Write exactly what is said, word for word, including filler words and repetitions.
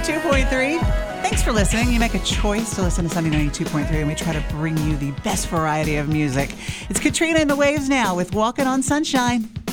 ninety-two point three. Thanks for listening. You make a choice to listen to Sunday ninety-two point three, and we try to bring you the best variety of music. It's Katrina and the Waves now with Walking on Sunshine.